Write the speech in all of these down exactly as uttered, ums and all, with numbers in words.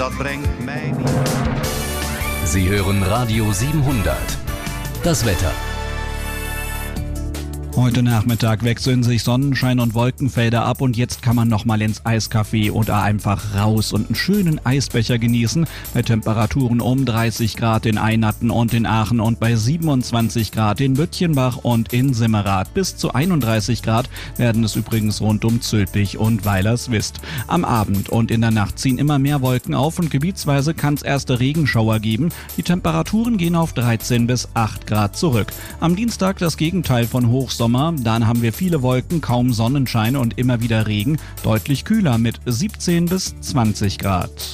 dat brengt mij niet. Sie hören Radio siebenhundert. Das Wetter. Heute Nachmittag wechseln sich Sonnenschein und Wolkenfelder ab und jetzt kann man nochmal ins Eiscafé oder einfach raus und einen schönen Eisbecher genießen bei Temperaturen um dreißig Grad in Eynatten und in Aachen und bei siebenundzwanzig Grad in Lütjenbach und in Simmerath. Bis zu einunddreißig Grad werden es übrigens rund um Zülpich und Weilerswist. Am Abend und in der Nacht ziehen immer mehr Wolken auf und gebietsweise kann es erste Regenschauer geben. Die Temperaturen gehen auf dreizehn bis acht Grad zurück. Am Dienstag das Gegenteil von Hochsommer. Dann haben wir viele Wolken, kaum Sonnenschein und immer wieder Regen. Deutlich kühler mit siebzehn bis zwanzig Grad.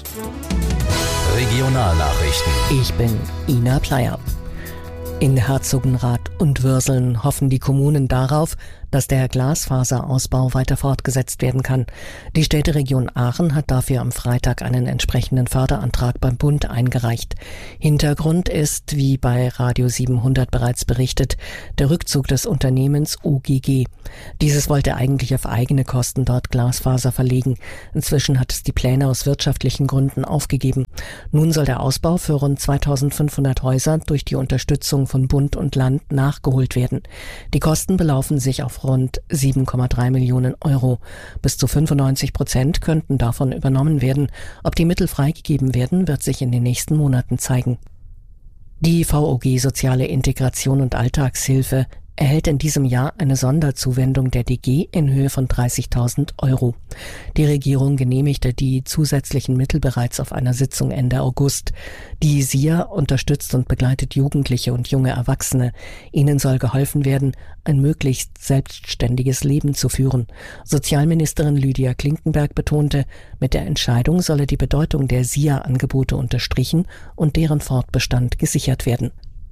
Regionalnachrichten. Ich bin Ina Pleier. In Herzogenrath und Würseln hoffen die Kommunen darauf, dass der Glasfaserausbau weiter fortgesetzt werden kann. Die Städteregion Aachen hat dafür am Freitag einen entsprechenden Förderantrag beim Bund eingereicht. Hintergrund ist, wie bei Radio siebenhundert bereits berichtet, der Rückzug des Unternehmens U G G. Dieses wollte eigentlich auf eigene Kosten dort Glasfaser verlegen. Inzwischen hat es die Pläne aus wirtschaftlichen Gründen aufgegeben. Nun soll der Ausbau für rund zweitausendfünfhundert Häuser durch die Unterstützung von Bund und Land nachgeholt werden. Die Kosten belaufen sich auf rund sieben Komma drei Millionen Euro. Bis zu fünfundneunzig Prozent könnten davon übernommen werden. Ob die Mittel freigegeben werden, wird sich in den nächsten Monaten zeigen. Die V O G Soziale Integration und Alltagshilfe erhält in diesem Jahr eine Sonderzuwendung der D G in Höhe von dreißigtausend Euro. Die Regierung genehmigte die zusätzlichen Mittel bereits auf einer Sitzung Ende August. Die S I A unterstützt und begleitet Jugendliche und junge Erwachsene. Ihnen soll geholfen werden, ein möglichst selbstständiges Leben zu führen. Sozialministerin Lydia Klinkenberg betonte, mit der Entscheidung solle die Bedeutung der S I A-Angebote unterstrichen und deren Fortbestand gesichert werden.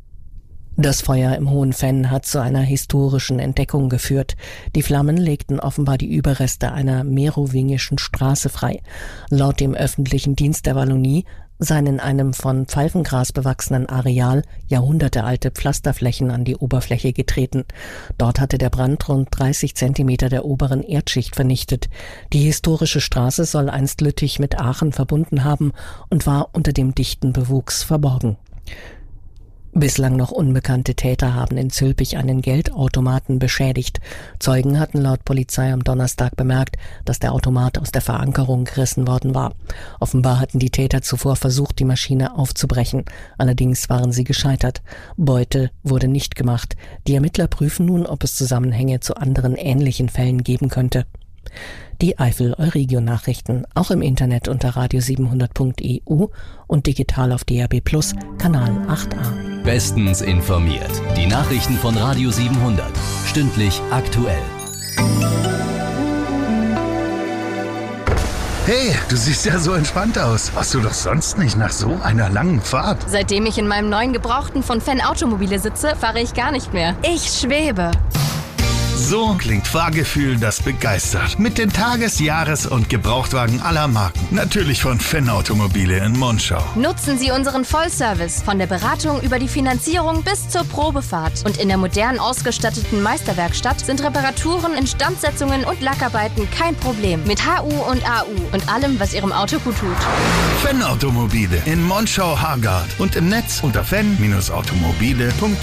Das Feuer im Hohen Venn hat zu einer historischen Entdeckung geführt. Die Flammen legten offenbar die Überreste einer merowingischen Straße frei. Laut dem öffentlichen Dienst der Wallonie seien in einem von Pfeifengras bewachsenen Areal jahrhundertealte Pflasterflächen an die Oberfläche getreten. Dort hatte der Brand rund dreißig Zentimeter der oberen Erdschicht vernichtet. Die historische Straße soll einst Lüttich mit Aachen verbunden haben und war unter dem dichten Bewuchs verborgen. Bislang noch unbekannte Täter haben in Zülpich einen Geldautomaten beschädigt. Zeugen hatten laut Polizei am Donnerstag bemerkt, dass der Automat aus der Verankerung gerissen worden war. Offenbar hatten die Täter zuvor versucht, die Maschine aufzubrechen. Allerdings waren sie gescheitert. Beute wurde nicht gemacht. Die Ermittler prüfen nun, ob es Zusammenhänge zu anderen ähnlichen Fällen geben könnte. Die Eifel-Euregio-Nachrichten auch im Internet unter radio siebenhundert punkt e u und digital auf D A B plus, Kanal acht a. Bestens informiert. Die Nachrichten von Radio siebenhundert. Stündlich aktuell. Hey, du siehst ja so entspannt aus. Warst du doch sonst nicht nach so einer langen Fahrt? Seitdem ich in meinem neuen Gebrauchten von Fenn Automobile sitze, fahre ich gar nicht mehr. Ich schwebe. So klingt Fahrgefühl, das begeistert. Mit den Tages-, Jahres- und Gebrauchtwagen aller Marken. Natürlich von Fenn Automobile in Monschau. Nutzen Sie unseren Vollservice von der Beratung über die Finanzierung bis zur Probefahrt. Und in der modern ausgestatteten Meisterwerkstatt sind Reparaturen, Instandsetzungen und Lackarbeiten kein Problem. Mit H U und A U und allem, was Ihrem Auto gut tut. Fenn Automobile in Monschau-Hargard und im Netz unter fenn Bindestrich automobile punkt